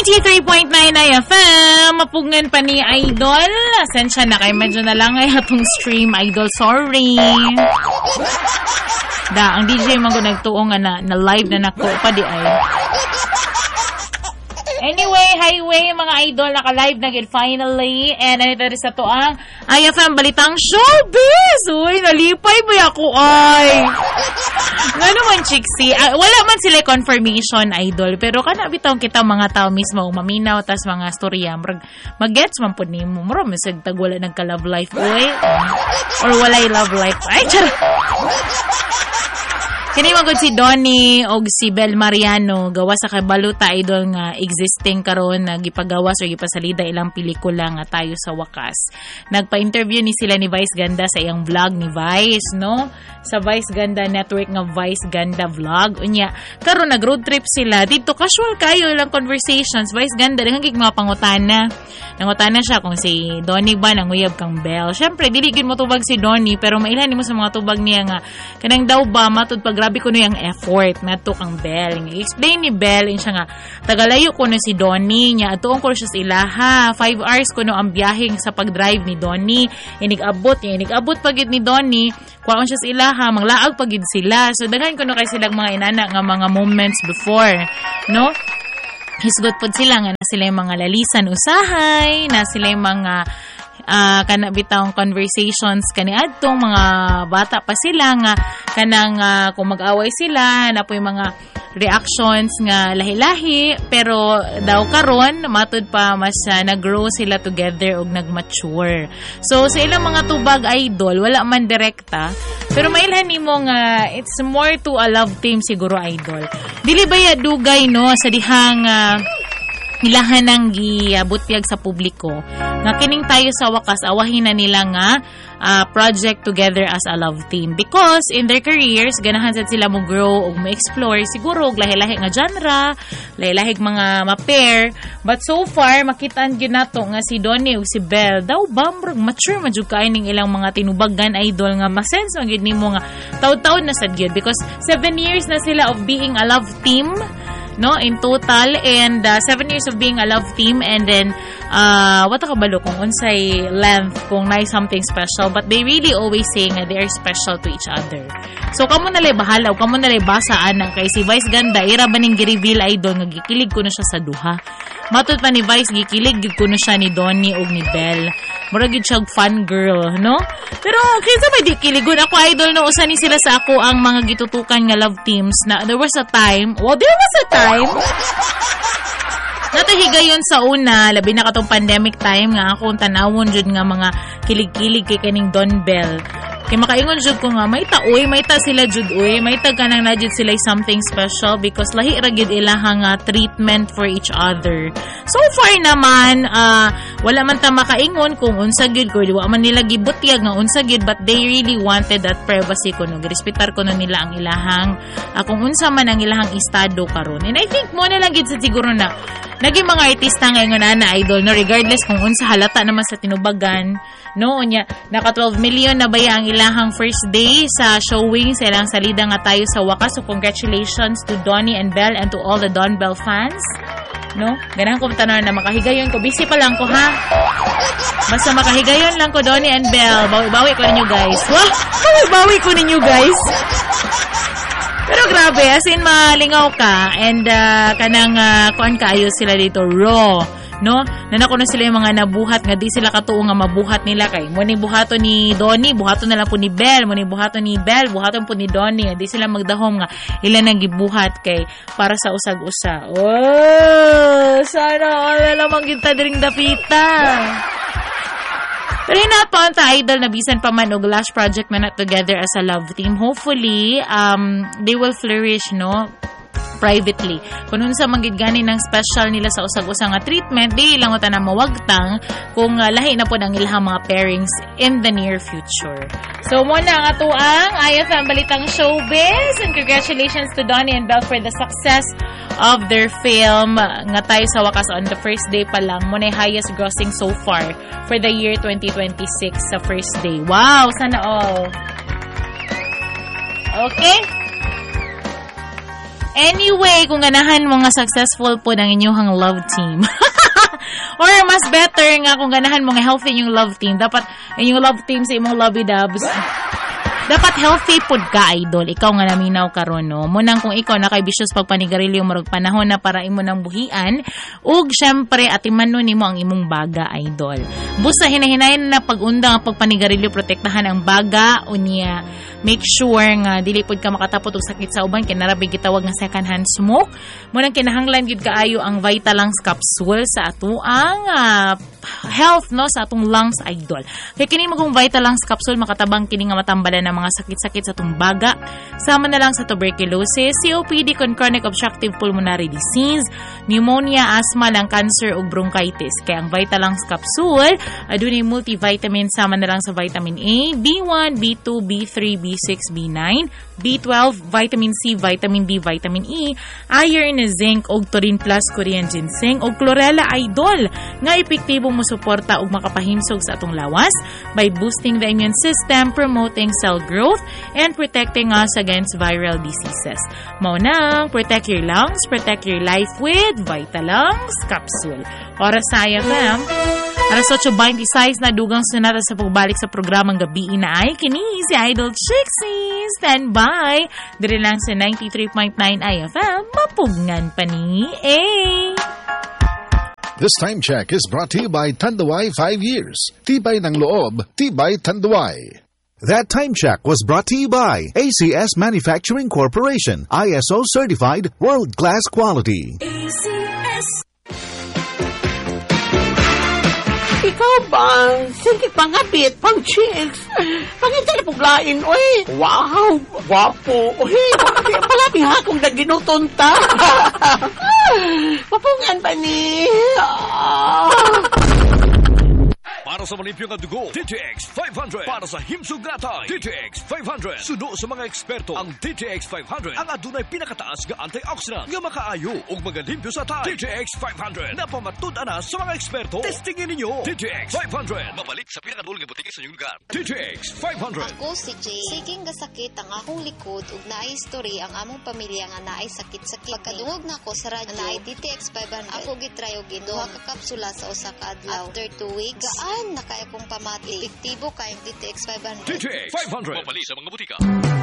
93.9 IFM, mapungan pa ni Idol. Asensya na kay medyo na lang ay atong stream, Idol. Sorry. Ang DJ man ko nagtuong na live na nako pa di ay. Anyway, highway mga idol, naka-live na gid finally. And ito rin sa to ang IFM Balitang Showbiz. Uy, nalipay mo ako ay. Nga naman, Chixie. Wala man sila confirmation, idol. Pero kana bitaw kita mga tao mismo maminaw tas mga storya. Mag-gets man po ni mo. Mura, masag tag wala nagka-love life. Uy. Or walay love life. Ay, charot. Kini magod si Donnie o si Bel Mariano gawa sa kabaluta idol nga existing karon na gipagawas o gipasalida ilang pelikula nga tayo sa wakas. Nagpa-interview ni sila ni Vice Ganda sa iyang vlog ni Vice, no? Sa Vice Ganda Network nga Vice Ganda Vlog. Unya, karon nag-road trip sila. Dito casual kayo ilang conversations. Vice Ganda daghang gig mga pangutana. Nangutana siya kung si Donnie ba nanguyab kang Bel. Syempre dili gid mo tubag si Donnie pero mailhan nimo sa mga tubag niya nga kanang daw ba matud pag grabe ko no yung effort na to kang Bel. I-explain ni Bel siya nga tagalayo ko no si Donnie niya atuong ko siya sa ilaha 5 hours ko no ang biyaheng sa pag-drive ni Donnie inig-abot pagid ni Donnie kuwaon siya sa ilaha manglaag pagid sila so daghan ko no kay silang mga inana nga mga moments before no hisgot pod sila nga na sila yung mga lalisan usahay na sila yung mga kana bitawng conversations kani adtong mga bata pa sila nga kanang kung mag-away sila na po yung mga reactions nga lahi-lahi pero daw karon matud pa mas nag-grow sila together og nag-mature. So sa ilang mga tubag idol wala man direkta pero mailhan nimo nga it's more to a love team siguro idol. Dili ba ya dugay no sa dihang ilahan ng gibutyag sa publiko nga kining tayo sa wakas awahin na nila nga project together as a love team because in their careers ganahan sad sila mo grow ug mo explore siguro og lahi-lahi nga genre lahi-lahi mga ma-pair but so far makitaan gyud nato nga si Donnie ug si Bel daw ba mature man jud kay ning ilang mga tinubagan idol nga ma-sense man gyud nimo nga taud-taud na sad gyud because 7 years na sila of being a love team no in total and 7 years of being a love team and then what kabalo kung unsay length kung nay something special but they really always saying that they are special to each other so kamo na lay bahala o kamo na lay basaan kay si Vice Ganda ira ba ning gi-reveal idol nga gikilig ko na siya sa duha matud pa ni Vice gikilig gid ko na siya ni Donnie ug ni Bel mura gid siya fun girl no pero kinsa may di kiligon ako idol no usa ni sila sa ako ang mga gitutukan nga love teams na there was a time natahigayon sa una labi na katong pandemic time nga akong tanawon jud nga mga kilig-kilig kay kaning Don Bell kay makaingon jud ko nga may ta sila jud may ta kanang na jud sila something special because lahi ra gid ilahang treatment for each other so far naman wala man ta makaingon kung unsa gyud ko wa man nila gibutyag nga unsa gyud but they really wanted that privacy ko no girespetar ko no nila ang ilahang kung unsa man ang ilahang estado karon and I think mo na lang gid sa siguro na naging mga artista ngayon na idol no regardless kung unsa halata naman sa tinubagan no unya naka 12 million na baya ang ilahang first day sa showing sa ilang salida nga tayo sa wakas so congratulations to Donnie and Bel and to all the Don Bell fans no ganahan ko tanan na makahigayon ko busy pa lang ko ha basta makahigayon lang ko Donnie and Bel bawi ko ninyo guys bawi ko ninyo guys pero grabe, as in malingaw ka and kanang kuan kaayo sila dito raw, no? Nanako na sila yung mga nabuhat nga di sila katuo nga mabuhat nila kay mo ni buhaton ni Donnie, buhaton na lang po ni Bel, mo ni buhaton ni Bel, buhaton po ni Donnie, di sila magdahom nga ilan nang gibuhat kay para sa usag-usa. Oh, sana all lamang kita diring dapita. Pero hinapaon ta idol na bisan pa man og last project man together as a love team. Hopefully, they will flourish, no? Privately. Kung unsa man gid gani ng special nila sa usag-usa nga treatment, di lang uta na mawagtang kung lahi na po ang ilang mga pairings in the near future. So mo na ang ato ang IFM Balitang Showbiz and congratulations to Donnie and Bel for the success of their film nga tayo sa wakas on the first day pa lang mo na highest grossing so far for the year 2026 sa first day. Wow, sana all. Okay? Anyway, kung ganahan mo nga successful po ng inyong love team. Or mas better nga kung ganahan mo nga healthy yung love team. Dapat yung love team sa imong lovey-dubs. Dapat healthy food ka, idol. Ikaw nga naminaw karon no. Munang kung ikaw nakay-vicious pagpanigarilyo marag panahon na para imo nang buhian, ug syempre atimanon nimo ang imong baga, idol. Busa hinahinayon na pag-unda nga pagpanigarilyo, protektahan ang baga unya. Make sure nga dili pud ka makatapot og sakit sa uban kay narabi gitawag nga second hand smoke. Munang kinahanglan gyud kaayo ang Vitalungs capsule sa atuang health no sa atong lungs, idol. Kay kini magong Vitalungs capsule makatabang kini nga matambalan ng mga sakit-sakit sa atong baga. Sama na lang sa tuberculosis, COPD con chronic obstructive pulmonary disease, pneumonia, asthma, lang cancer ug bronchitis. Kay ang Vitalungs capsule adunay multivitamin sama na lang sa vitamin A, B1, B2, B3, B6, B9, B12, vitamin C, vitamin D, vitamin E, iron, zinc, og taurine plus, Korean ginseng, og chlorella, idol, nga epektibong mosuporta og makapahimsog sa atong lawas by boosting the immune system, promoting cell growth, and protecting us against viral diseases. Mao nang protect your lungs, protect your life with Vitalungs capsule. Oras sa IFM. Alas 8:26 na dugang sunata sa pagbalik sa programang Gabi na ay kini si Idol Trixie. Stand by. Dire lang sa 93.9 IFM. Mapugngan pa ni This time check is brought to you by Tanduay 5 years. Tibay ng loob, tibay Tanduay. That time check was brought to you by ACS Manufacturing Corporation, ISO certified, world-class quality. ACS. Ikaw ba? Sige pangapit, pang chicks. Pangitala puglain, oy. Wow, wapo. Oy, palaping hakong na ginutunta. Mapungan pa ni. Para sa malimpyo nga dugo, DTX 500. Para sa himsog gatay, DTX 500. Suno sa mga eksperto, ang DTX 500 ang adunay pinakataas nga antioxidant nga makaayo ug magalimpyo sa tay. DTX 500 na pamatud-ana sa mga eksperto. Testingin ninyo. DTX 500. Mabalik sa pinakadulong nga butika sa inyong lugar. DTX 500. Ako si Jay. Siging gasakit ang akong likod ug naay history ang among pamilya nga naay sakit-sakit. Pagkadungog na ko sa radyo, naay DTX 500. Ako gitry og duha ka kapsula sa usa ka adlaw. After 2 weeks, gaan na kaya kong pamati. Epektibo kayong DTX 500. DTX 500. Mabalik sa mga butika.